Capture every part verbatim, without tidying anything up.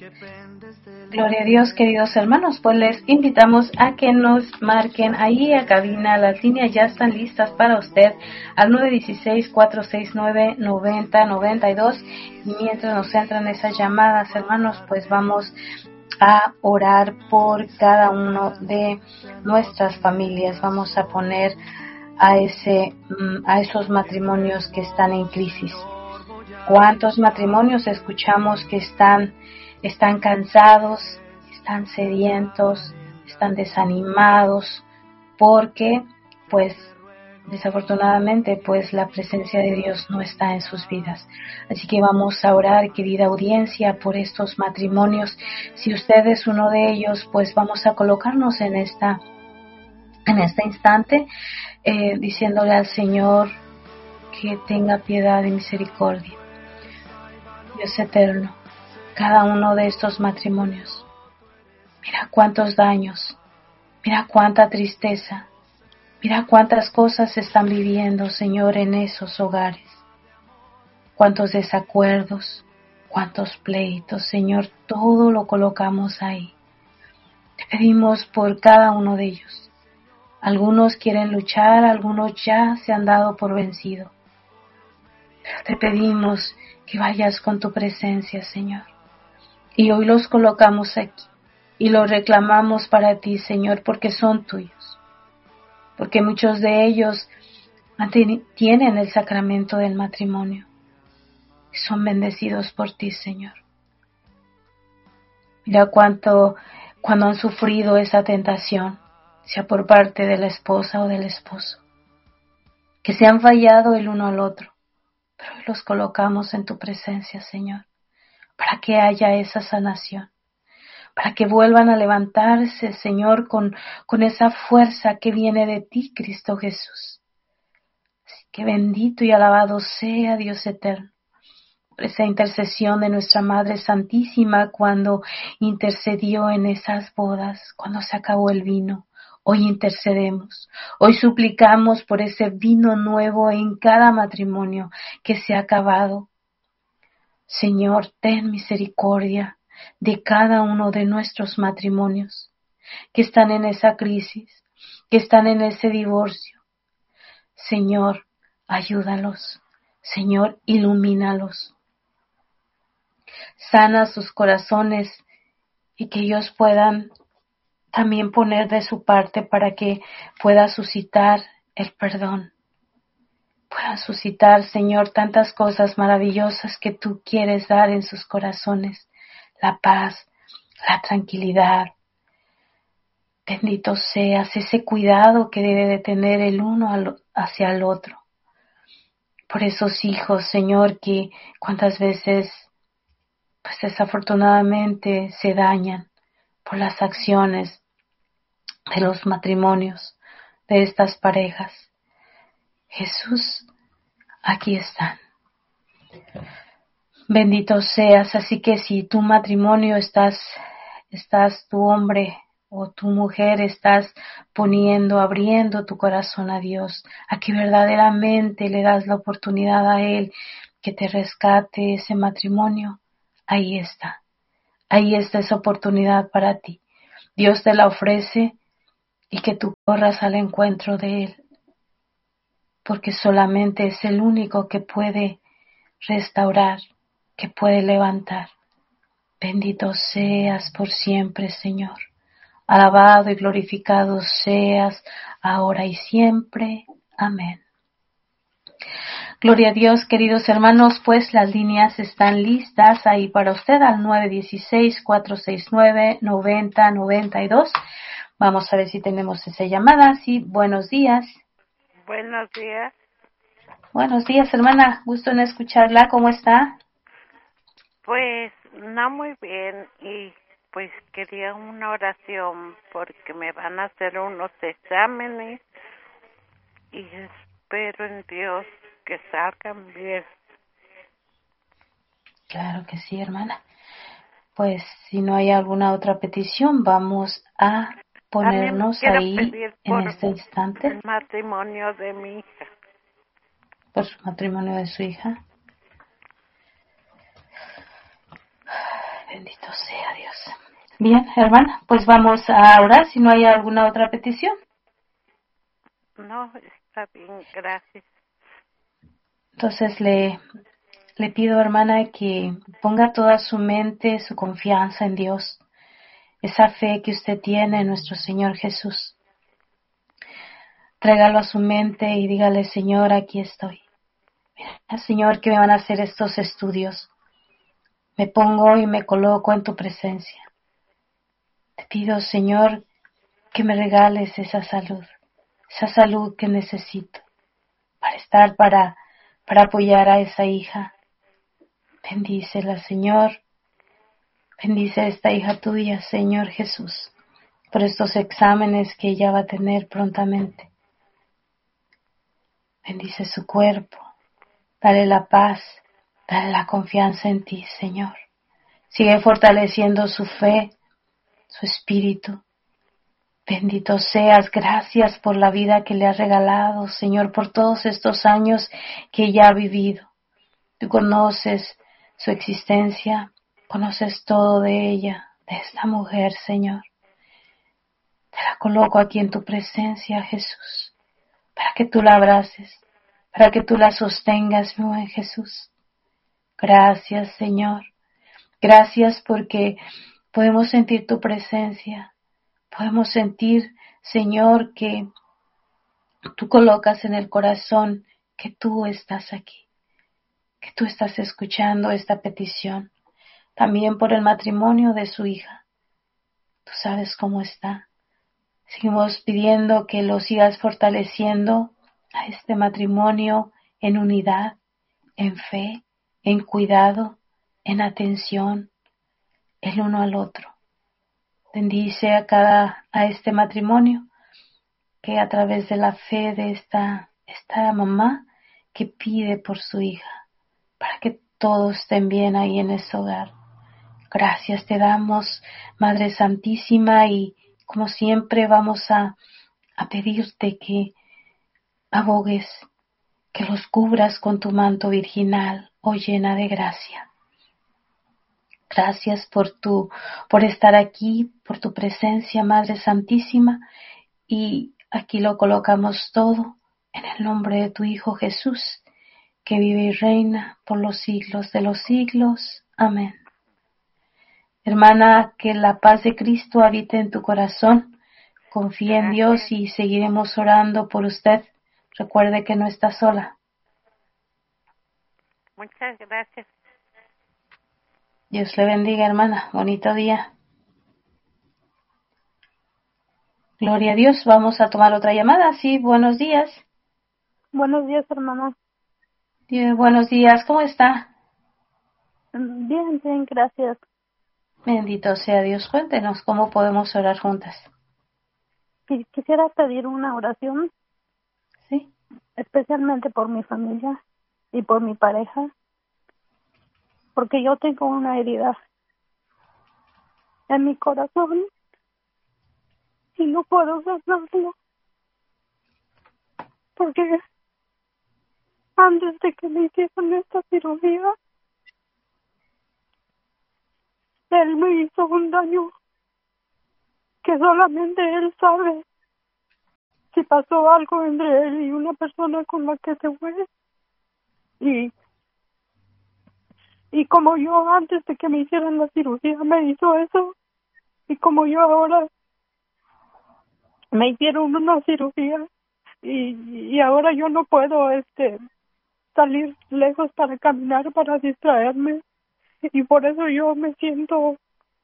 Gloria a Dios, queridos hermanos, pues les invitamos a que nos marquen ahí a cabina. Las líneas ya están listas para usted al nueve uno seis, cuatro seis nueve, nueve cero nueve dos. Y mientras nos entran esas llamadas, hermanos, pues vamos a orar por cada uno de nuestras familias. Vamos a poner a ese a esos matrimonios que están en crisis. ¿Cuántos matrimonios escuchamos que están están cansados, están sedientos, están desanimados porque pues desafortunadamente pues la presencia de Dios no está en sus vidas? Así que vamos a orar, querida audiencia, por estos matrimonios. Si usted es uno de ellos, pues vamos a colocarnos en esta en este instante eh, diciéndole al Señor que tenga piedad y misericordia. Dios eterno, cada uno de estos matrimonios, mira cuántos daños, mira cuánta tristeza, mira cuántas cosas se están viviendo, Señor, en esos hogares. Cuántos desacuerdos, cuántos pleitos, Señor, todo lo colocamos ahí. Te pedimos por cada uno de ellos. Algunos quieren luchar, algunos ya se han dado por vencido. Pero te pedimos que vayas con tu presencia, Señor. Y hoy los colocamos aquí y los reclamamos para ti, Señor, porque son tuyos. Porque muchos de ellos tienen el sacramento del matrimonio. Son bendecidos por ti, Señor. Mira cuánto, cuando han sufrido esa tentación, sea por parte de la esposa o del esposo, que se han fallado el uno al otro, pero hoy los colocamos en tu presencia, Señor, para que haya esa sanación, para que vuelvan a levantarse, Señor, con, con esa fuerza que viene de ti, Cristo Jesús. Así que bendito y alabado sea Dios eterno, por esa intercesión de nuestra Madre Santísima cuando intercedió en esas bodas, cuando se acabó el vino. Hoy intercedemos, hoy suplicamos por ese vino nuevo en cada matrimonio que se ha acabado. Señor, ten misericordia de cada uno de nuestros matrimonios que están en esa crisis, que están en ese divorcio. Señor, ayúdalos. Señor, ilumínalos. Sana sus corazones y que ellos puedan también poner de su parte para que pueda suscitar el perdón. Pueda suscitar, Señor, tantas cosas maravillosas que tú quieres dar en sus corazones. La paz, la tranquilidad. Bendito seas ese cuidado que debe de tener el uno hacia el otro. Por esos hijos, Señor, que cuántas veces, pues desafortunadamente, se dañan por las acciones de los matrimonios de estas parejas. Jesús, aquí están. Bendito seas. Así que si tu matrimonio estás, estás tu hombre o tu mujer, estás poniendo, abriendo tu corazón a Dios, a que verdaderamente le das la oportunidad a Él que te rescate ese matrimonio, ahí está. Ahí está esa oportunidad para ti. Dios te la ofrece y que tú corras al encuentro de Él, porque solamente es el único que puede restaurar, que puede levantar. Bendito seas por siempre, Señor. Alabado y glorificado seas ahora y siempre. Amén. Gloria a Dios, queridos hermanos, pues las líneas están listas ahí para usted al nueve uno seis, cuatro seis nueve, nueve cero nueve dos. Vamos a ver si tenemos esa llamada. Sí, buenos días. Buenos días. Buenos días, hermana. Gusto en escucharla. ¿Cómo está? Pues no muy bien y pues quería una oración porque me van a hacer unos exámenes y espero en Dios que salgan bien. Claro que sí, hermana. Pues si no hay alguna otra petición, vamos a ponernos ahí en este instante. El matrimonio de mi hija. Por su matrimonio de su hija. Bendito sea Dios. Bien, hermana, pues vamos a orar si no hay alguna otra petición. No, está bien, gracias. Entonces le, le pido, hermana, que ponga toda su mente, su confianza en Dios, esa fe que usted tiene en nuestro Señor Jesús. Tráigalo a su mente y dígale, Señor, aquí estoy. Mira, Señor, que me van a hacer estos estudios. Me pongo y me coloco en tu presencia. Te pido, Señor, que me regales esa salud, esa salud que necesito para estar, para, para apoyar a esa hija. Bendícela, Señor. Bendice a esta hija tuya, Señor Jesús, por estos exámenes que ella va a tener prontamente. Bendice su cuerpo. Dale la paz. Dale la confianza en ti, Señor. Sigue fortaleciendo su fe, su espíritu. Bendito seas, gracias por la vida que le has regalado, Señor, por todos estos años que ella ha vivido. Tú conoces su existencia, conoces todo de ella, de esta mujer, Señor. Te la coloco aquí en tu presencia, Jesús, para que tú la abraces, para que tú la sostengas, mi buen Jesús. Gracias, Señor. Gracias porque podemos sentir tu presencia. Podemos sentir, Señor, que tú colocas en el corazón que tú estás aquí, que tú estás escuchando esta petición. También por el matrimonio de su hija. Tú sabes cómo está. Seguimos pidiendo que lo sigas fortaleciendo a este matrimonio en unidad, en fe, en cuidado, en atención, el uno al otro. Bendice a cada, a este matrimonio, que a través de la fe de esta, esta mamá que pide por su hija, para que todos estén bien ahí en ese hogar. Gracias te damos, Madre Santísima, y como siempre vamos a, a pedirte que abogues, que los cubras con tu manto virginal, oh llena de gracia. Gracias por tu, por estar aquí, por tu presencia, Madre Santísima, y aquí lo colocamos todo en el nombre de tu Hijo Jesús, que vive y reina por los siglos de los siglos. Amén. Hermana, que la paz de Cristo habite en tu corazón. Confía en Dios y seguiremos orando por usted. Recuerde que no está sola. Muchas gracias. Dios le bendiga, hermana. Bonito día. Gloria a Dios. Vamos a tomar otra llamada. Sí, buenos días. Buenos días, hermana. Eh, buenos días. ¿Cómo está? Bien, bien, gracias. Bendito sea Dios. Cuéntenos cómo podemos orar juntas. Quisiera pedir una oración. Sí. Especialmente por mi familia y por mi pareja. Porque yo tengo una herida en mi corazón y no puedo sanarlo. Porque antes de que me hicieran esta cirugía, él me hizo un daño que solamente él sabe si pasó algo entre él y una persona con la que se fue. Y, y como yo antes de que me hicieran la cirugía me hizo eso, y como yo ahora me hicieron una cirugía y, y ahora yo no puedo este salir lejos para caminar, para distraerme, y por eso yo me siento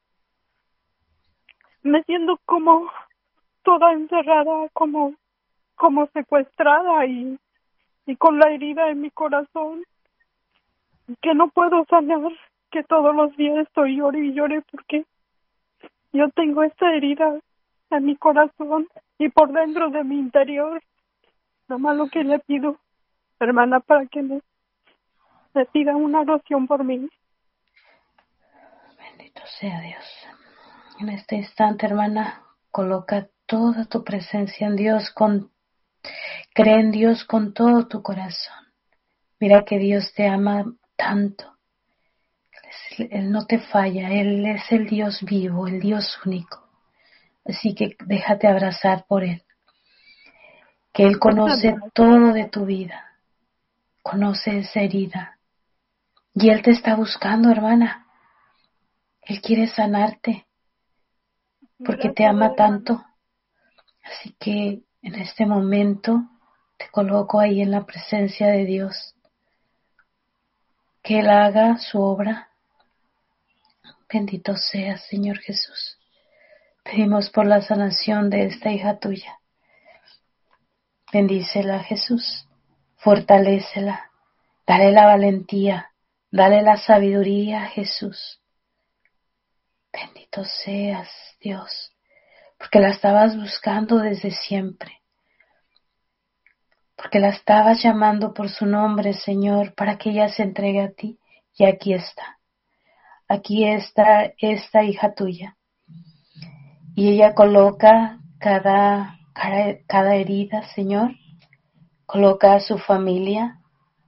me siento como toda encerrada, como como secuestrada y y con la herida en mi corazón que no puedo sanar, que todos los días estoy llore y llore porque yo tengo esta herida en mi corazón y por dentro de mi interior. Nada más lo que le pido, hermana, para que me, me pida una oración por mí. Bendito sea Dios. En este instante, hermana, coloca toda tu presencia en Dios, con, cree en Dios con todo tu corazón. Mira que Dios te ama tanto, que le Él no te falla, Él es el Dios vivo, el Dios único. Así que déjate abrazar por Él, que Él conoce todo de tu vida, conoce esa herida. Y Él te está buscando, hermana. Él quiere sanarte, porque te ama tanto. Así que en este momento te coloco ahí en la presencia de Dios. Que Él haga su obra. Bendito seas, Señor Jesús. Pedimos por la sanación de esta hija tuya. Bendícela, Jesús. Fortalécela. Dale la valentía. Dale la sabiduría, Jesús. Bendito seas, Dios, porque la estabas buscando desde siempre. Porque la estabas llamando por su nombre, Señor, para que ella se entregue a ti. Y aquí está. Aquí está esta hija tuya. Y ella coloca cada, cada, cada herida, Señor. Coloca a su familia.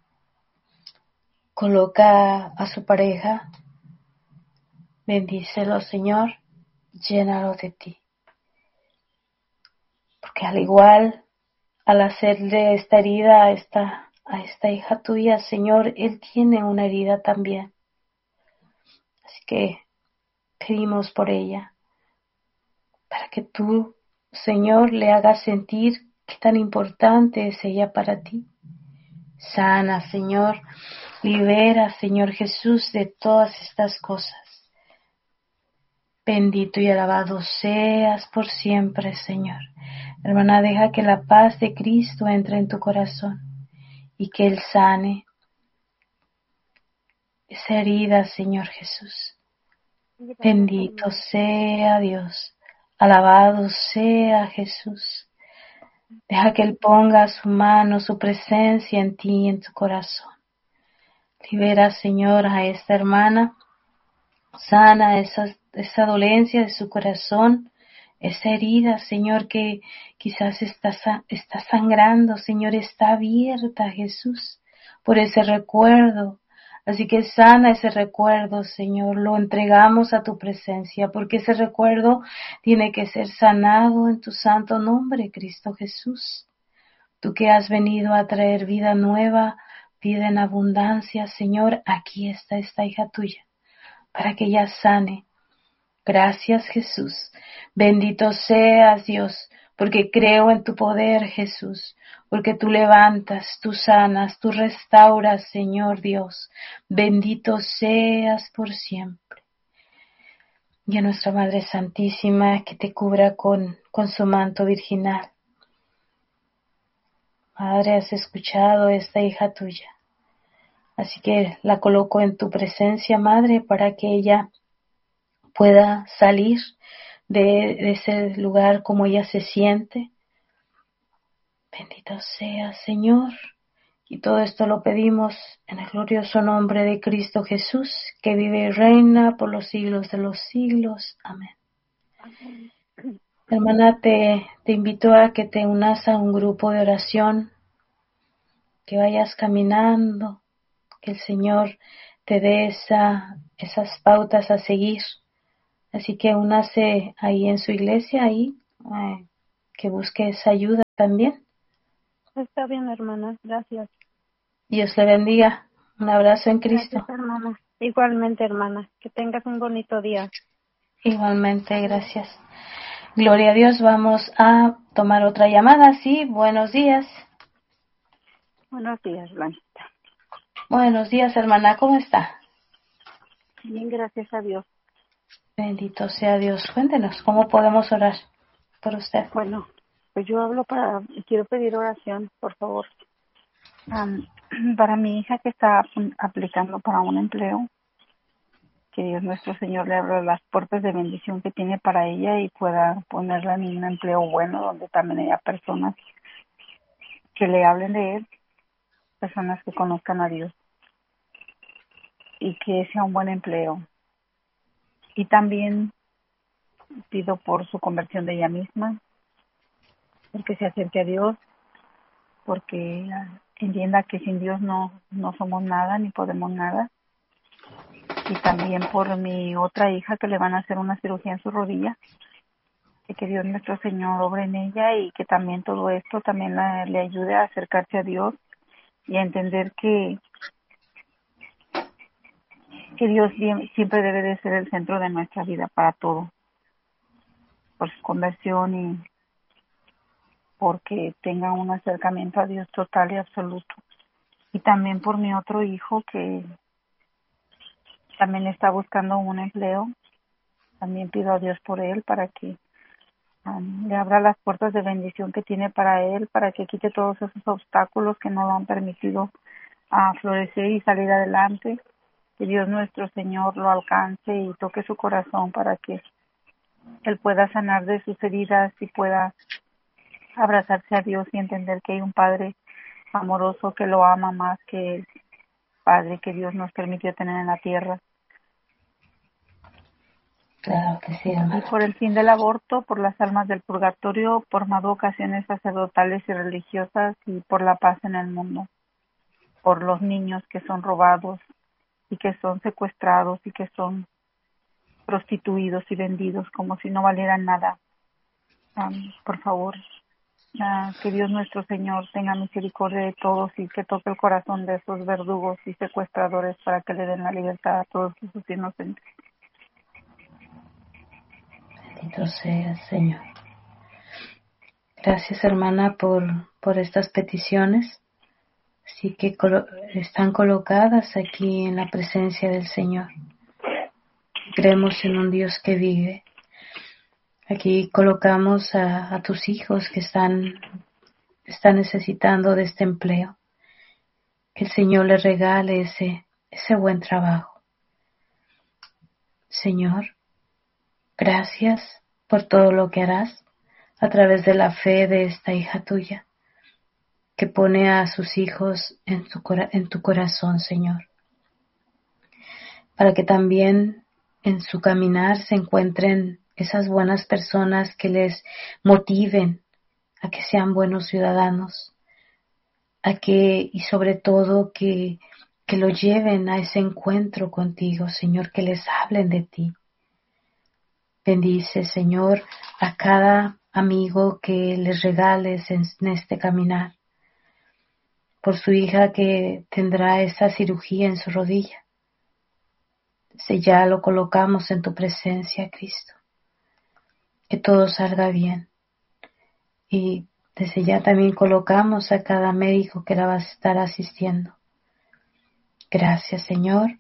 Coloca a su pareja. Bendícelo, Señor. Llénalo de ti. Porque al igual, al hacerle esta herida a esta, a esta hija tuya, Señor, Él tiene una herida también. Así que pedimos por ella, para que tú, Señor, le hagas sentir qué tan importante es ella para ti. Sana, Señor, libera, Señor Jesús, de todas estas cosas. Bendito y alabado seas por siempre, Señor. Hermana, deja que la paz de Cristo entre en tu corazón y que Él sane esa herida, Señor Jesús. Bendito sea Dios, alabado sea Jesús. Deja que Él ponga su mano, su presencia en ti y en tu corazón. Libera, Señor, a esta hermana, sana esa, esa dolencia de su corazón, esa herida, Señor, que quizás está, está sangrando, Señor, está abierta, Jesús, por ese recuerdo. Así que sana ese recuerdo, Señor, lo entregamos a tu presencia, porque ese recuerdo tiene que ser sanado en tu santo nombre, Cristo Jesús. Tú que has venido a traer vida nueva, vida en abundancia, Señor, aquí está esta hija tuya, para que ella sane. Gracias, Jesús. Bendito seas, Dios, porque creo en tu poder, Jesús, porque tú levantas, tú sanas, tú restauras, Señor Dios. Bendito seas por siempre. Y a nuestra Madre Santísima, que te cubra con, con su manto virginal. Madre, has escuchado esta hija tuya. Así que la coloco en tu presencia, Madre, para que ella pueda salir de, de ese lugar como ella se siente. Bendito sea, Señor. Y todo esto lo pedimos en el glorioso nombre de Cristo Jesús, que vive y reina por los siglos de los siglos. Amén. Amén. Hermana, te, te invito a que te unas a un grupo de oración, que vayas caminando, que el Señor te dé esa, esas pautas a seguir. Así que únase ahí en su iglesia, ahí, eh, que busque esa ayuda también. Está bien, hermana, gracias. Dios le bendiga. Un abrazo en Cristo. Gracias, hermana. Igualmente, hermana. Que tengas un bonito día. Igualmente, gracias. Gloria a Dios. Vamos a tomar otra llamada. Sí, buenos días. Buenos días, Blanquita. Buenos días, hermana. ¿Cómo está? Bien, gracias a Dios. Bendito sea Dios. Cuéntenos, ¿cómo podemos orar por usted? Bueno, pues yo hablo para, quiero pedir oración, por favor. Um, para mi hija que está aplicando para un empleo, que Dios nuestro Señor le abra las puertas de bendición que tiene para ella y pueda ponerla en un empleo bueno donde también haya personas que le hablen de Él, personas que conozcan a Dios y que sea un buen empleo. Y también pido por su conversión de ella misma, porque se acerque a Dios, porque entienda que sin Dios no, no somos nada ni podemos nada. y también por mi otra hija que le van a hacer una cirugía en su rodilla, y que Dios nuestro Señor obre en ella y que también todo esto también la, le ayude a acercarse a Dios y a entender que, que Dios siempre debe de ser el centro de nuestra vida para todo, por su conversión y porque tenga un acercamiento a Dios total y absoluto. Y también por mi otro hijo que también está buscando un empleo. También pido a Dios por él para que um, le abra las puertas de bendición que tiene para él, para que quite todos esos obstáculos que no lo han permitido a florecer y salir adelante. Que Dios nuestro Señor lo alcance y toque su corazón para que él pueda sanar de sus heridas y pueda abrazarse a Dios y entender que hay un Padre amoroso que lo ama más que el Padre que Dios nos permitió tener en la tierra. Claro que sí, hermano. Y por el fin del aborto, por las almas del purgatorio, por más vocaciones sacerdotales y religiosas y por la paz en el mundo, por los niños que son robados y que son secuestrados y que son prostituidos y vendidos como si no valieran nada. Um, por favor, uh, que Dios nuestro Señor tenga misericordia de todos y que toque el corazón de esos verdugos y secuestradores para que le den la libertad a todos esos inocentes. Bendito sea el Señor. Gracias, hermana, por, por estas peticiones. Así que colo- están colocadas aquí en la presencia del Señor. Creemos en un Dios que vive. Aquí colocamos a, a tus hijos que están, están necesitando de este empleo. Que el Señor les regale ese, ese buen trabajo. Señor, gracias por todo lo que harás a través de la fe de esta hija tuya, que pone a sus hijos en tu, en tu corazón, Señor, para que también en su caminar se encuentren esas buenas personas que les motiven a que sean buenos ciudadanos, a que, y sobre todo que, que lo lleven a ese encuentro contigo, Señor, que les hablen de ti. Bendice, Señor, a cada amigo que les regales en, en este caminar, por su hija que tendrá esa cirugía en su rodilla. Si ya lo colocamos en tu presencia, Cristo, que todo salga bien. Y desde ya también colocamos a cada médico que la va a estar asistiendo. Gracias, Señor,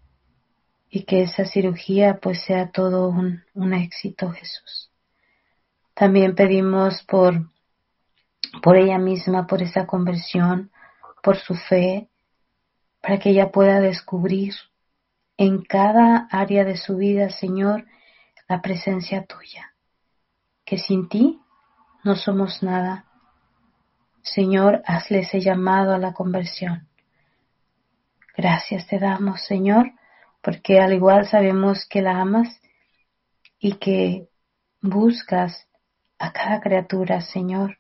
y que esa cirugía pues sea todo un, un éxito, Jesús. También pedimos por, por ella misma, por esa conversión, por su fe, para que ella pueda descubrir en cada área de su vida, Señor, la presencia tuya, que sin ti no somos nada. Señor, hazle ese llamado a la conversión. Gracias te damos, Señor, porque al igual sabemos que la amas y que buscas a cada criatura, Señor.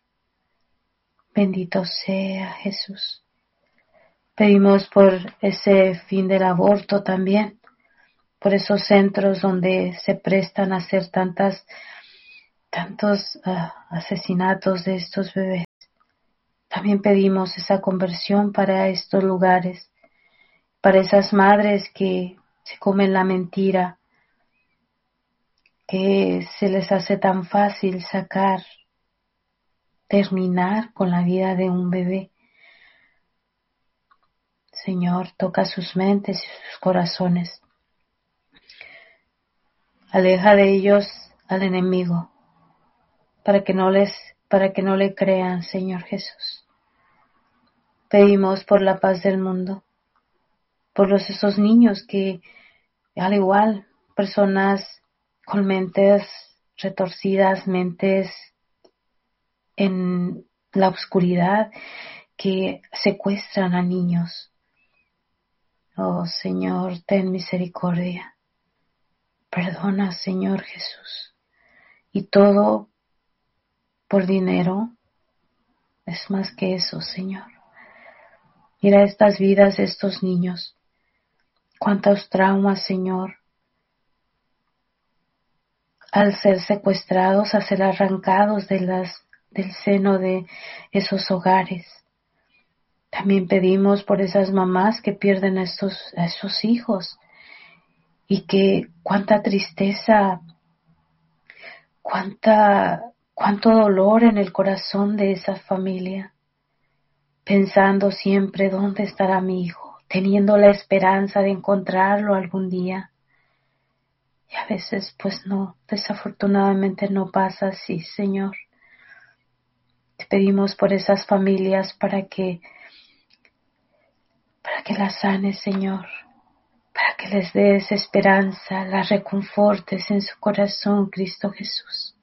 Bendito sea Jesús. Pedimos por ese fin del aborto también, por esos centros donde se prestan a hacer tantas, tantos uh, asesinatos de estos bebés. También pedimos esa conversión para estos lugares, para esas madres que se comen la mentira, que se les hace tan fácil sacar, terminar con la vida de un bebé. Señor, toca sus mentes y sus corazones. Aleja de ellos al enemigo, para que no les, para que no le crean, Señor Jesús. Pedimos por la paz del mundo, por los esos niños que, al igual, personas con mentes retorcidas, mentes en la oscuridad, que secuestran a niños. Oh Señor, ten misericordia. Perdona, Señor Jesús. Y todo por dinero es más que eso, Señor. Mira estas vidas de estos niños. cuántos traumas, Señor, al ser secuestrados, a ser arrancados de las, del seno de esos hogares. También pedimos por esas mamás que pierden a estos, a esos hijos y que cuánta tristeza, cuánta, cuánto dolor en el corazón de esa familia, pensando siempre dónde estará mi hijo, teniendo la esperanza de encontrarlo algún día. Y a veces pues no, desafortunadamente no pasa así, Señor. Te pedimos por esas familias para que, para que las sanes, Señor, para que les des esperanza, las reconfortes en su corazón, Cristo Jesús.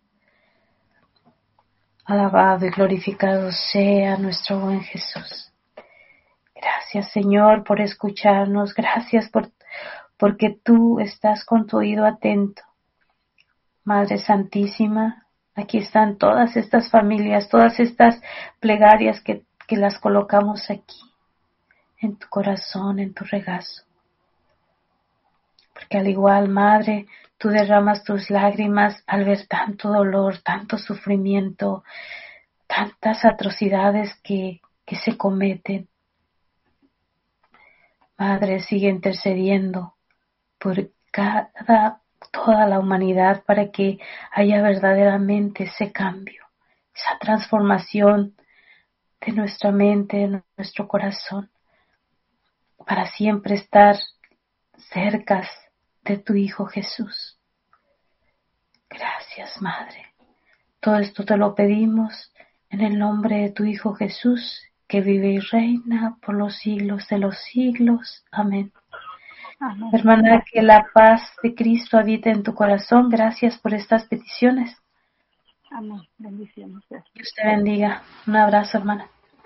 Alabado y glorificado sea nuestro buen Jesús. Gracias, Señor, por escucharnos. Gracias por, porque tú estás con tu oído atento. Madre Santísima, aquí están todas estas familias, todas estas plegarias que, que las colocamos aquí, en tu corazón, en tu regazo. Porque al igual, Madre, tú derramas tus lágrimas al ver tanto dolor, tanto sufrimiento, tantas atrocidades que, que se cometen. Madre, sigue intercediendo por cada, toda la humanidad para que haya verdaderamente ese cambio, esa transformación de nuestra mente, de nuestro corazón, para siempre estar cerca de tu Hijo Jesús. Gracias, Madre. Todo esto te lo pedimos en el nombre de tu Hijo Jesús, que vive y reina por los siglos de los siglos. Amén. Amén. Hermana, que la paz de Cristo habite en tu corazón. Gracias por estas peticiones. Amén. Bendiciones. Dios te bendiga. Un abrazo, hermana.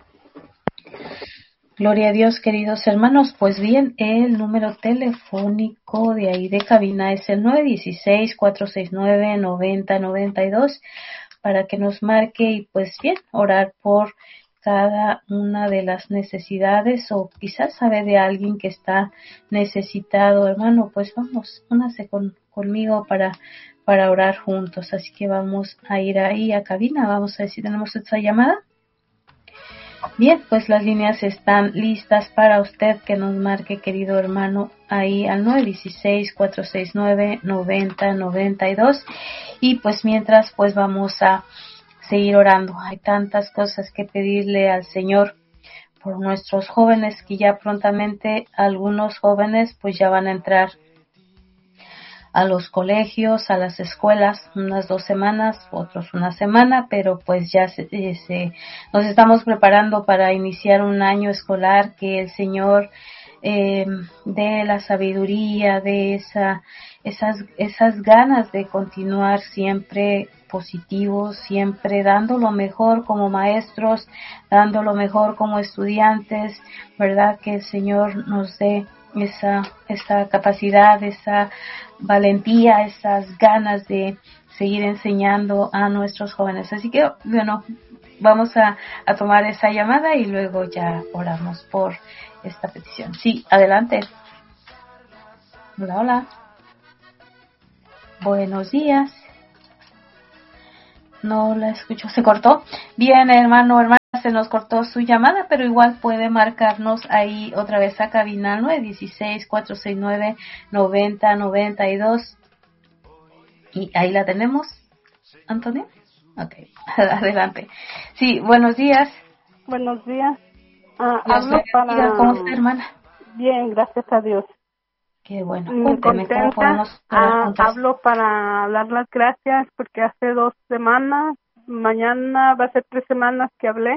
Gloria a Dios, queridos hermanos. Pues bien, el número telefónico de ahí de cabina es el nueve uno seis, cuatro seis nueve, nueve cero nueve dos para que nos marque y pues bien, orar por cada una de las necesidades o quizás sabe de alguien que está necesitado, hermano, pues vamos, únase con, conmigo para, para orar juntos. Así que vamos a ir ahí a cabina, vamos a ver si tenemos esta llamada. Bien, pues las líneas están listas para usted que nos marque, querido hermano, ahí al nueve uno seis, cuatro seis nueve, nueve cero nueve dos. Y pues mientras, pues vamos a seguir orando. Hay tantas cosas que pedirle al Señor por nuestros jóvenes, que ya prontamente algunos jóvenes pues ya van a entrar a los colegios, a las escuelas, unas dos semanas, otros una semana, pero pues ya se, se, nos estamos preparando para iniciar un año escolar, que el Señor eh, dé la sabiduría, de esa, esas, esas ganas de continuar siempre positivos, siempre dando lo mejor como maestros, dando lo mejor como estudiantes, ¿verdad? Que el Señor nos dé esa, esa capacidad, esa valentía, esas ganas de seguir enseñando a nuestros jóvenes. Así que, bueno, vamos a, a tomar esa llamada y luego ya oramos por esta petición. Sí, adelante. Hola, hola. Buenos días. No la escucho, se cortó. Bien, hermano, hermana, se nos cortó su llamada, pero igual puede marcarnos ahí otra vez a cabina nueve uno seis, cuatro seis nueve, nueve cero nueve dos. Y ahí la tenemos, Antonio. Ok, adelante. Sí, buenos días. Buenos días. Ah, Dios hablo para... ¿Cómo está, hermana? Bien, gracias a Dios. Qué bueno. Muy Cuénteme, contenta. ¿cómo podemos orar Ah, juntas? hablo para dar las gracias porque hace dos semanas, mañana va a ser tres semanas que hablé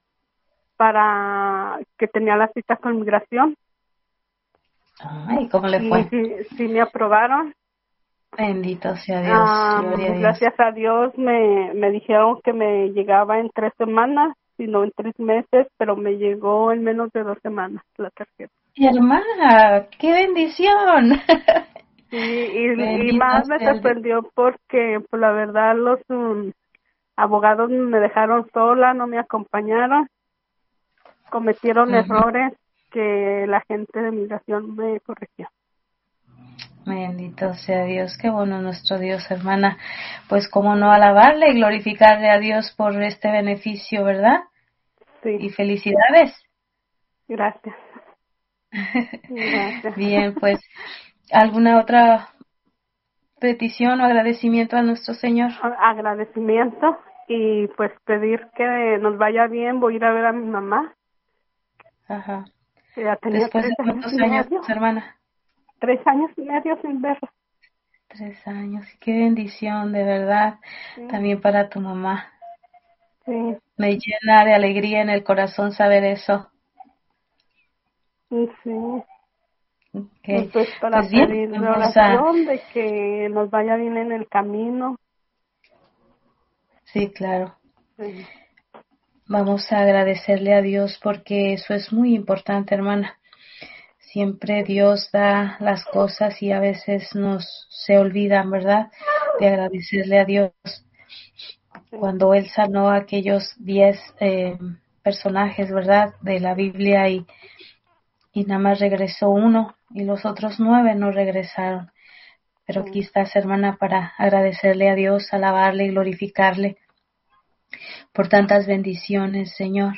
para que tenía la cita con migración. Ay, ¿cómo le fue? Y sí, sí me aprobaron. Bendito sea Dios, Ah, gloria a Dios. gracias a Dios me, me dijeron que me llegaba en tres semanas, sino en tres meses, pero me llegó en menos de dos semanas la tarjeta. Hermana, qué bendición. Sí, y, y más me sorprendió porque, pues la verdad, los um, abogados me dejaron sola, no me acompañaron, cometieron uh-huh. errores que la gente de migración me corrigió. Bendito sea Dios, qué bueno nuestro Dios, hermana. Pues cómo no alabarle y glorificarle a Dios por este beneficio, ¿verdad? Sí. Y felicidades. Gracias. Gracias. Bien, pues, ¿alguna otra petición o agradecimiento a nuestro Señor? Agradecimiento y pues pedir que nos vaya bien. Voy a ir a ver a mi mamá. Ajá. Ya tenía Después de tres años cuántos y años, medio. hermana? Tres años y medio sin verla. Tres años. Qué bendición, de verdad. Sí. También para tu mamá. Sí. Me llena de alegría en el corazón saber eso. Sí. Okay. Y pues para Pues bien, pedir vamos a... oración de que nos vaya bien en el camino. Sí, claro. Sí. Vamos a agradecerle a Dios porque eso es muy importante, hermana. Siempre Dios da las cosas y a veces nos se olvidan, ¿verdad? De agradecerle a Dios. Cuando Él sanó a aquellos diez eh, personajes, ¿verdad? De la Biblia y, y nada más regresó uno y los otros nueve no regresaron. Pero aquí estás, hermana, para agradecerle a Dios, alabarle y glorificarle por tantas bendiciones, Señor.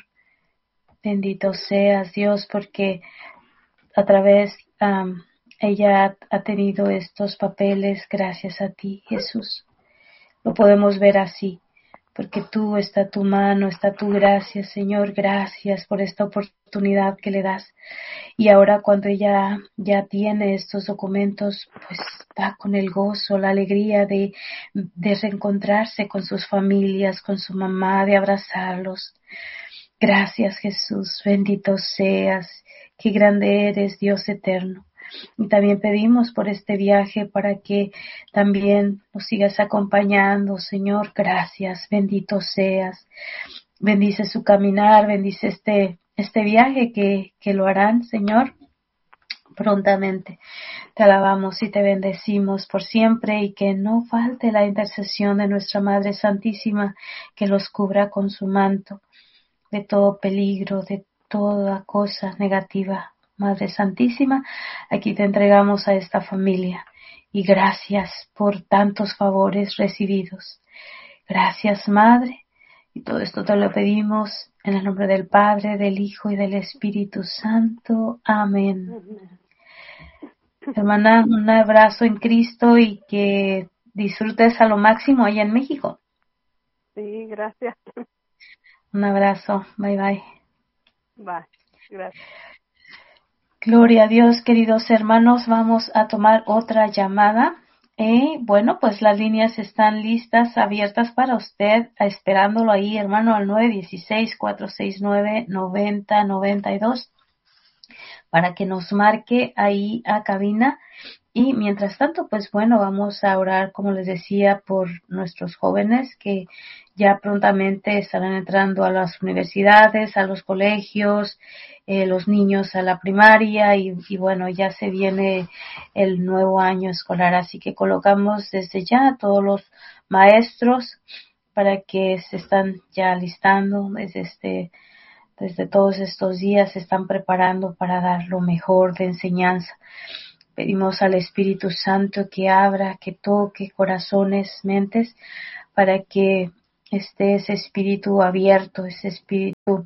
Bendito seas, Dios, porque a través, um, ella ha tenido estos papeles gracias a ti, Jesús. Lo podemos ver así, porque tú, está tu mano, está tu gracia, Señor. Gracias por esta oportunidad que le das. Y ahora cuando ella ya tiene estos documentos, pues va con el gozo, la alegría de, de reencontrarse con sus familias, con su mamá, de abrazarlos. Gracias, Jesús, bendito seas, qué grande eres, Dios eterno. Y también pedimos por este viaje para que también nos sigas acompañando, Señor. Gracias, bendito seas. Bendice su caminar, bendice este, este viaje que, que lo harán, Señor, prontamente. Te alabamos y te bendecimos por siempre y que no falte la intercesión de nuestra Madre Santísima que los cubra con su manto de todo peligro, de toda cosa negativa. Madre Santísima, aquí te entregamos a esta familia y gracias por tantos favores recibidos. Gracias, Madre, y todo esto te lo pedimos en el nombre del Padre, del Hijo y del Espíritu Santo. Amén. Amén. Hermana, un abrazo en Cristo y que disfrutes a lo máximo allá en México. Sí, gracias. Un abrazo. Bye, bye. Bye. Gracias. Gloria a Dios, queridos hermanos. Vamos a tomar otra llamada. Y bueno, pues las líneas están listas, abiertas para usted, esperándolo ahí, hermano, al nueve uno seis, cuatro seis nueve, nueve cero nueve dos, para que nos marque ahí a cabina. Y mientras tanto, pues bueno, vamos a orar, como les decía, por nuestros jóvenes que ya prontamente estarán entrando a las universidades, a los colegios, eh, los niños a la primaria y, y bueno, ya se viene el nuevo año escolar, así que colocamos desde ya a todos los maestros para que se están ya listando desde este, desde todos estos días, se están preparando para dar lo mejor de enseñanza. Pedimos al Espíritu Santo que abra, que toque corazones, mentes, para que esté ese espíritu abierto, ese espíritu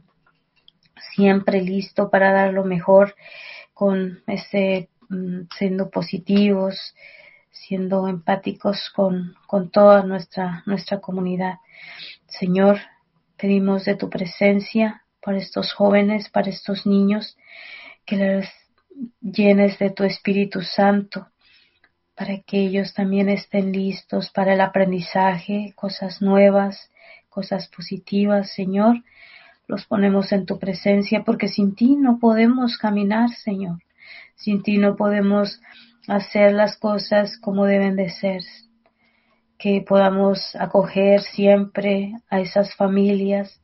siempre listo para dar lo mejor, con ese, siendo positivos, siendo empáticos con, con toda nuestra, nuestra comunidad. Señor, pedimos de tu presencia para estos jóvenes, para estos niños, que les llenes de tu Espíritu Santo, para que ellos también estén listos para el aprendizaje, cosas nuevas, cosas positivas, Señor. Los ponemos en tu presencia porque sin ti no podemos caminar, Señor. Sin ti no podemos hacer las cosas como deben de ser. Que podamos acoger siempre a esas familias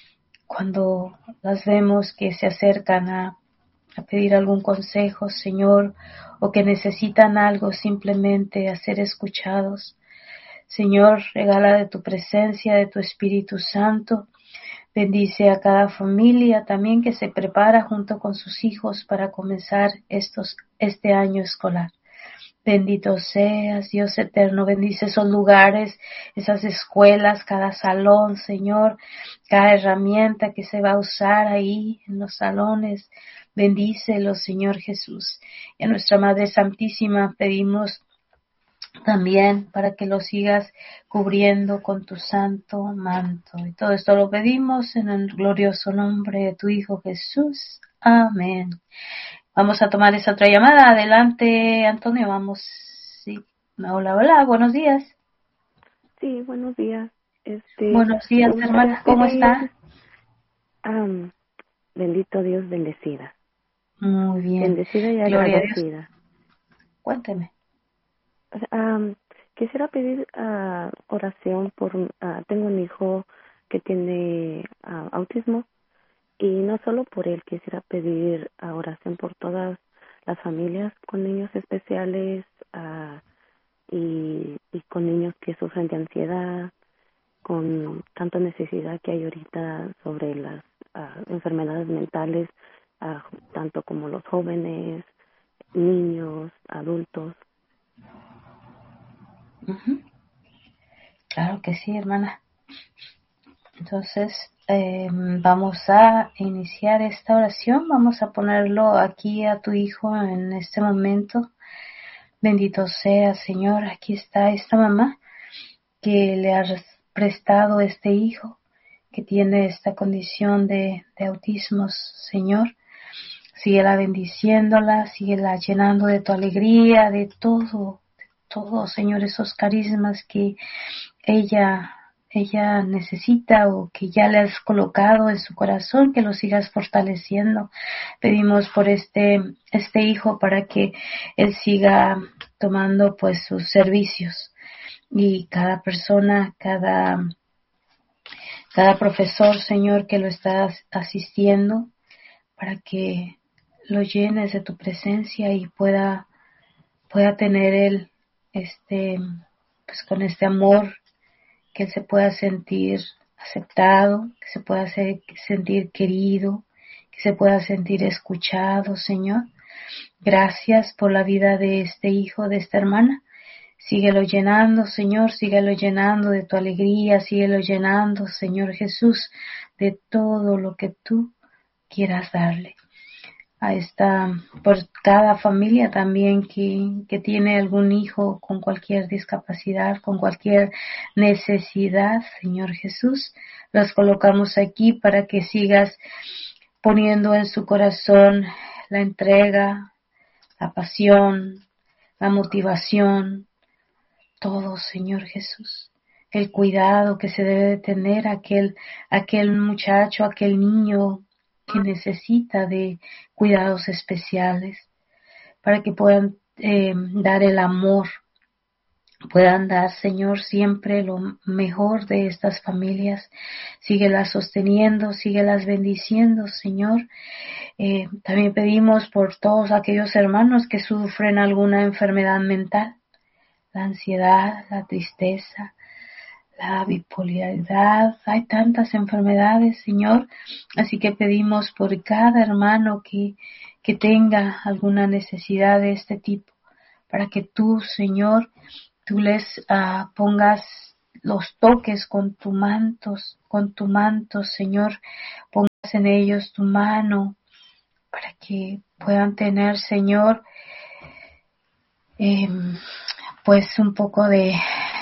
cuando las vemos que se acercan a a pedir algún consejo, Señor, o que necesitan algo, simplemente a ser escuchados. Señor, regala de tu presencia, de tu Espíritu Santo. Bendice a cada familia también que se prepara junto con sus hijos para comenzar estos, este año escolar. Bendito seas, Dios eterno, bendice esos lugares, esas escuelas, cada salón, Señor, cada herramienta que se va a usar ahí en los salones, bendícelo, Señor Jesús. Y a nuestra Madre Santísima pedimos también para que lo sigas cubriendo con tu santo manto. Y todo esto lo pedimos en el glorioso nombre de tu Hijo Jesús. Amén. Vamos a tomar esa otra llamada. Adelante, Antonio, vamos. Sí. Hola, hola, buenos días. Sí, buenos días. Este, buenos días, hermana, ¿cómo está? Um, bendito Dios, bendecida. Muy bien. Bendecida y Gloria agradecida. A Dios. Cuénteme. Um, quisiera pedir uh, oración por, uh, tengo un hijo que tiene uh, autismo. Y no solo por él, quisiera pedir uh, oración por todas las familias con niños especiales uh, y, y con niños que sufren de ansiedad, con tanta necesidad que hay ahorita sobre las uh, enfermedades mentales, uh, tanto como los jóvenes, niños, adultos. Uh-huh. Claro que sí, hermana. Entonces, eh, vamos a iniciar esta oración. Vamos a ponerlo aquí a tu hijo en este momento. Bendito sea, Señor. Aquí está esta mamá que le has prestado este hijo que tiene esta condición de, de autismo, Señor. Síguela bendiciéndola, síguela llenando de tu alegría, de todo, de todo, Señor, esos carismas que ella ella necesita o que ya le has colocado en su corazón, que lo sigas fortaleciendo. Pedimos por este este hijo para que él siga tomando pues sus servicios, y cada persona, cada cada profesor, Señor, que lo está asistiendo, para que lo llenes de tu presencia y pueda pueda tener él este pues con este amor, que él se pueda sentir aceptado, que se pueda ser, sentir querido, que se pueda sentir escuchado, Señor. Gracias por la vida de este hijo, de esta hermana. Síguelo llenando, Señor, síguelo llenando de tu alegría, síguelo llenando, Señor Jesús, de todo lo que tú quieras darle. A esta, por cada familia también que, que tiene algún hijo con cualquier discapacidad, con cualquier necesidad, Señor Jesús, los colocamos aquí para que sigas poniendo en su corazón la entrega, la pasión, la motivación, todo, Señor Jesús, el cuidado que se debe de tener aquel, aquel muchacho, aquel niño que necesita de cuidados especiales, para que puedan eh, dar el amor, puedan dar, Señor, siempre lo mejor de estas familias. Síguelas sosteniendo, síguelas bendiciendo, Señor. Eh, también pedimos por todos aquellos hermanos que sufren alguna enfermedad mental, la ansiedad, la tristeza, la bipolaridad, hay tantas enfermedades, Señor, así que pedimos por cada hermano que, que tenga alguna necesidad de este tipo, para que tú, Señor, tú les uh, pongas los toques con tu mantos, con tu manto, Señor, pongas en ellos tu mano, para que puedan tener, Señor, eh, pues un poco de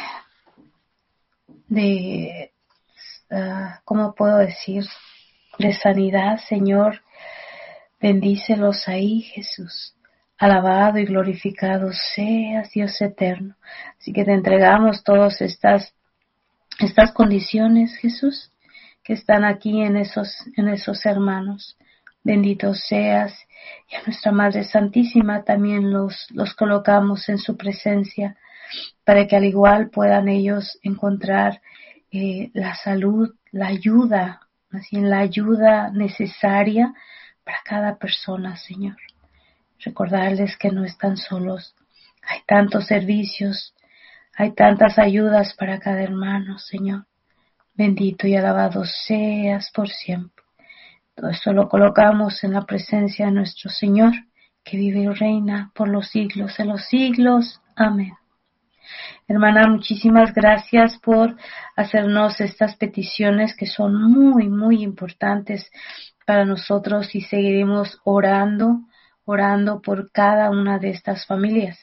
de, uh, ¿cómo puedo decir? De sanidad, Señor. Bendícelos ahí, Jesús. Alabado y glorificado seas, Dios eterno. Así que te entregamos todas estas, estas condiciones, Jesús, que están aquí en esos, en esos hermanos. Bendito seas. Y a nuestra Madre Santísima también los, los colocamos en su presencia, para que al igual puedan ellos encontrar eh, la salud, la ayuda, así en la ayuda necesaria para cada persona, Señor. Recordarles que no están solos. Hay tantos servicios, hay tantas ayudas para cada hermano, Señor. Bendito y alabado seas por siempre. Todo esto lo colocamos en la presencia de nuestro Señor, que vive y reina por los siglos de los siglos. Amén. Hermana, muchísimas gracias por hacernos estas peticiones que son muy, muy importantes para nosotros y seguiremos orando, orando por cada una de estas familias.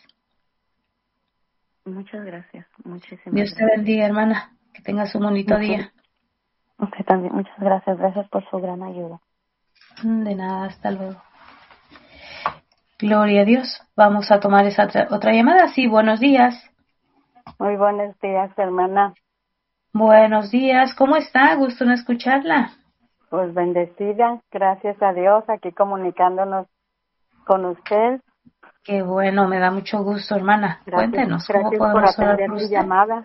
Muchas gracias, muchísimas Dios te gracias. bendiga, hermana. Que tengas un bonito Muchas, día. usted también, muchas gracias, gracias por su gran ayuda. De nada, hasta luego. Gloria a Dios. Vamos a tomar esa otra, otra llamada. Sí, buenos días. Muy buenos días, hermana. Buenos días. ¿Cómo está? Gusto en escucharla. Pues bendecida, gracias a Dios, aquí comunicándonos con usted. Qué bueno, me da mucho gusto, hermana. Gracias, Cuéntenos, ¿cómo gracias por podemos orar atender por mi usted? llamada.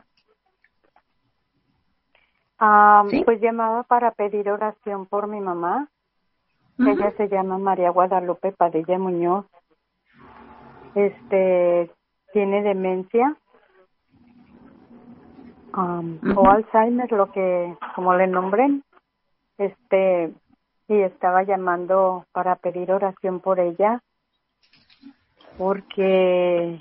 Ah, ¿Sí? Pues llamaba para pedir oración por mi mamá. Uh-huh. Ella se llama María Guadalupe Padilla Muñoz. Este, tiene demencia. Um, Uh-huh. o Alzheimer, lo que, como le nombren. Este, y estaba llamando para pedir oración por ella, porque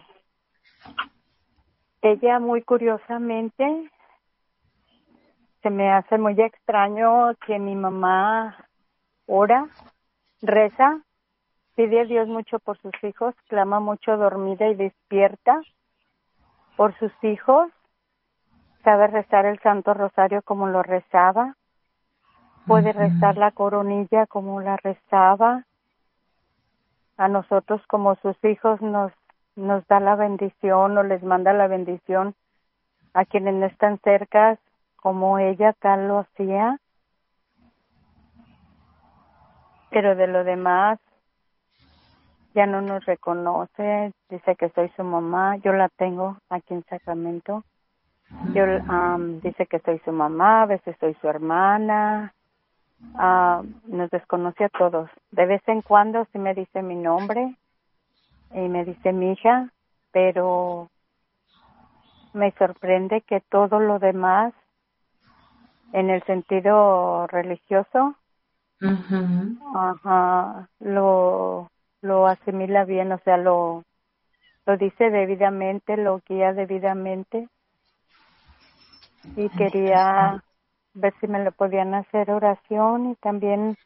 ella muy curiosamente se me hace muy extraño que mi mamá ora, reza, pide a Dios mucho por sus hijos, clama mucho dormida y despierta por sus hijos, sabe rezar el Santo Rosario como lo rezaba, puede Uh-huh. rezar la coronilla como la rezaba. A nosotros como sus hijos nos nos da la bendición o les manda la bendición a quienes no están cerca, como ella tal lo hacía. Pero de lo demás ya no nos reconoce, dice que soy su mamá, yo la tengo aquí en Sacramento. Yo um, dice que soy su mamá, a veces soy su hermana. Uh, nos desconoce a todos. De vez en cuando sí me dice mi nombre y me dice mi hija, pero me sorprende que todo lo demás, en el sentido religioso, Uh-huh. ajá, lo lo asimila bien, o sea, lo lo dice debidamente, lo guía debidamente. Y quería ver si me lo podían hacer oración y también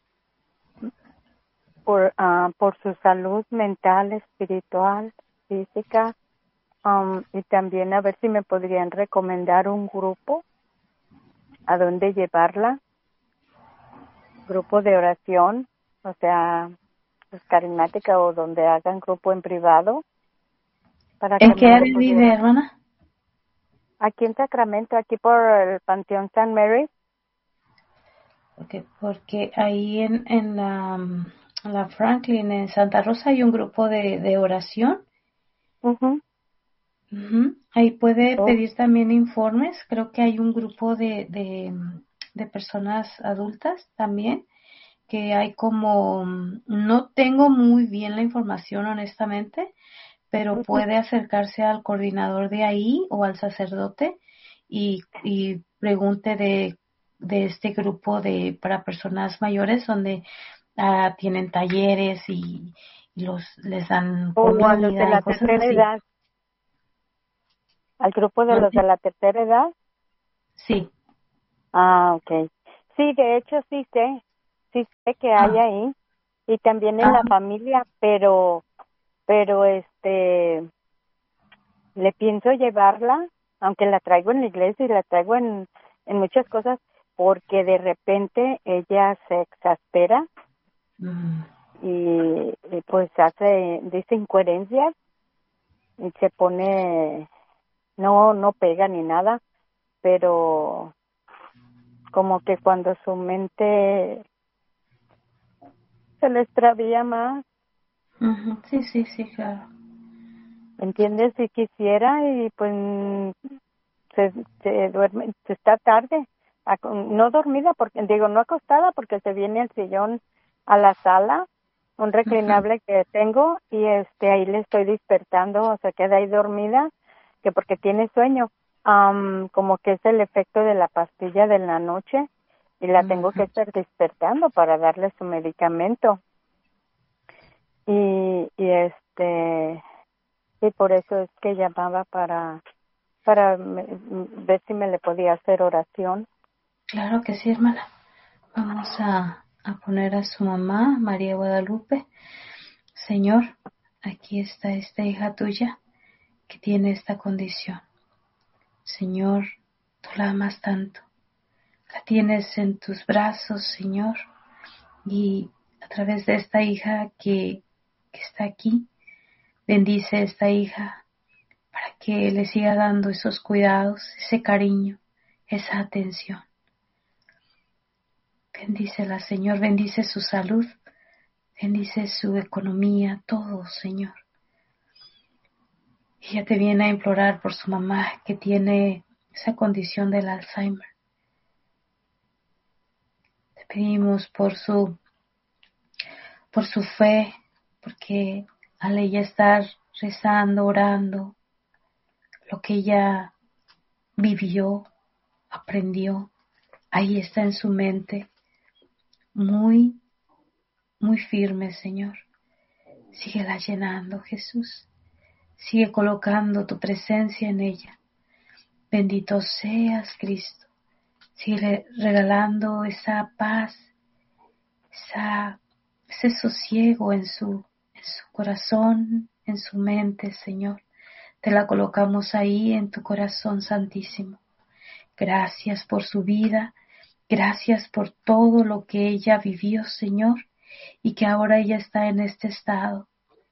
por uh, por su salud mental, espiritual, física, um, y también a ver si me podrían recomendar un grupo a dónde llevarla, grupo de oración, o sea, pues carismática o donde hagan grupo en privado. Para ¿En que qué me lo área vive, pudiera- hermana? Aquí en Sacramento, aquí por el Panteón San Mary. Okay, porque ahí en, en la, en la Franklin, en Santa Rosa, hay un grupo de, de oración. Uh-huh. Uh-huh. Ahí puede Oh. pedir también informes. Creo que hay un grupo de, de, de personas adultas también, que hay como, no tengo muy bien la información honestamente, pero Uh-huh. puede acercarse al coordinador de ahí o al sacerdote y, y pregunte de, de este grupo de para personas mayores donde uh, tienen talleres y, y los les dan O a los de comida la y cosas tercera así. edad. Al grupo de ¿Mande? los de la tercera edad. Sí. Ah, okay. Sí, de hecho sí sé, sí sé que hay Ah. ahí y también en Ah. la familia, pero, pero este, le pienso llevarla, aunque la traigo en la iglesia y la traigo en, en muchas cosas, porque de repente ella se exaspera Mm. y, y pues hace, dice incoherencias y se pone, no, no pega ni nada, pero como que cuando su mente se le extravía más, Uh-huh. Sí, sí, sí, claro. ¿entiendes? Si quisiera y pues se, se duerme, se está tarde, no dormida, porque digo, no acostada porque se viene el sillón a la sala, un reclinable uh-huh. que tengo y este ahí le estoy despertando, o sea, queda ahí dormida, que porque tiene sueño, um, como que es el efecto de la pastilla de la noche y la uh-huh. tengo que estar despertando para darle su medicamento. Y, y este y por eso es que llamaba para, para me- ver si me le podía hacer oración. Claro que sí, hermana. Vamos a, a poner a su mamá, María Guadalupe. Señor, aquí está esta hija tuya que tiene esta condición. Señor, tú la amas tanto. La tienes en tus brazos, Señor. Y a través de esta hija que, que está aquí, bendice a esta hija para que le siga dando esos cuidados, ese cariño, esa atención. Bendícela, Señor, bendice su salud, bendice su economía, todo, Señor. Ella te viene a implorar por su mamá que tiene esa condición del Alzheimer. Te pedimos por su, por su fe, porque al ella estar rezando, orando, lo que ella vivió, aprendió, ahí está en su mente, muy, muy firme, Señor. Síguela llenando, Jesús. Sigue colocando tu presencia en ella. Bendito seas, Cristo. Sigue regalando esa paz, esa, ese sosiego en su, en su corazón, en su mente, Señor. Te la colocamos ahí en tu corazón santísimo. Gracias por su vida. Gracias por todo lo que ella vivió, Señor, y que ahora ella está en este estado.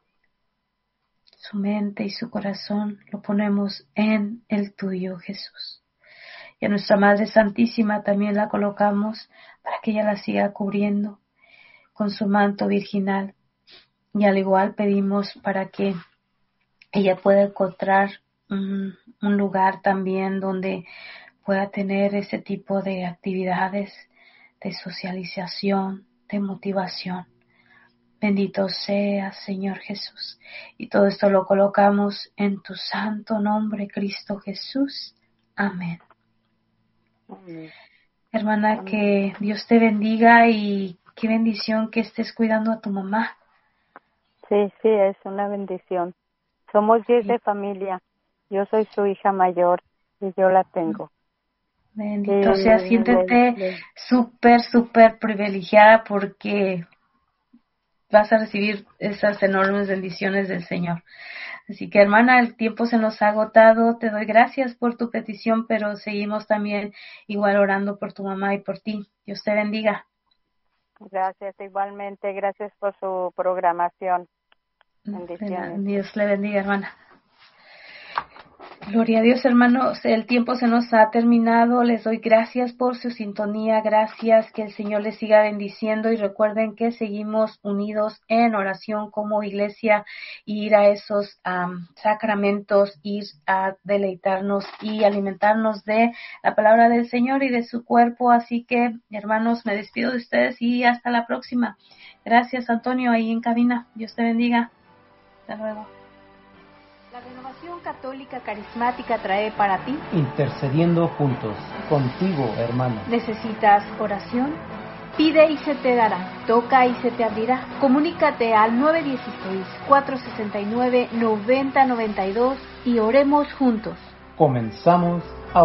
Su mente y su corazón lo ponemos en el tuyo, Jesús. Y a nuestra Madre Santísima también la colocamos para que ella la siga cubriendo con su manto virginal. Y al igual pedimos para que ella pueda encontrar un, un lugar también donde pueda tener ese tipo de actividades de socialización, de motivación. Bendito seas, Señor Jesús. Y todo esto lo colocamos en tu santo nombre, Cristo Jesús. Amén. Amén. Hermana, Amén. que Dios te bendiga y qué bendición que estés cuidando a tu mamá. Sí, sí, es una bendición. Somos diez Sí. de familia. Yo soy su hija mayor y yo la tengo. Bendito Sí, sea, le- siéntete le- súper, súper privilegiada porque vas a recibir esas enormes bendiciones del Señor. Así que, hermana, el tiempo se nos ha agotado. Te doy gracias por tu petición, pero seguimos también igual orando por tu mamá y por ti. Dios te bendiga. Gracias igualmente. Gracias por su programación. Bendiciones. Dios le bendiga, hermana. Gloria a Dios, hermanos, el tiempo se nos ha terminado. Les doy gracias por su sintonía, gracias, que el Señor les siga bendiciendo y recuerden que seguimos unidos en oración como iglesia, ir a esos um, sacramentos, ir a deleitarnos y alimentarnos de la palabra del Señor y de su cuerpo. Así que, hermanos, me despido de ustedes y hasta la próxima. Gracias, Antonio, ahí en cabina. Dios te bendiga. Hasta luego. La Renovación Católica Carismática trae para ti Intercediendo juntos, contigo, hermano. ¿Necesitas oración? Pide y se te dará, toca y se te abrirá. Comunícate al nueve uno seis, cuatro seis nueve, nueve cero nueve dos y oremos juntos. Comenzamos